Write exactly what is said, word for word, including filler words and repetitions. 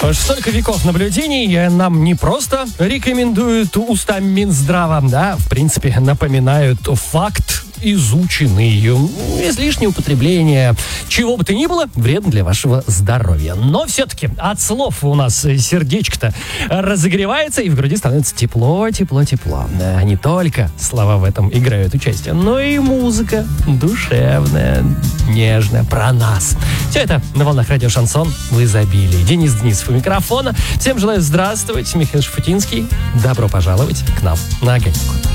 Столько веков наблюдений нам не просто рекомендуют уста Минздрава, да, в принципе, напоминают факт изученный. Излишнее употребление чего бы то ни было вредно для вашего здоровья. Но все-таки от слов у нас сердечко-то разогревается, и в груди становится тепло, тепло, тепло. Да, не только слова в этом играют участие, но и музыка душевная, нежная, про нас. Все это на волнах радио Шансон в изобилии. Денис Денисов у микрофона. Всем желаю здравствовать. Михаил Шафутинский. Добро пожаловать к нам на огонек.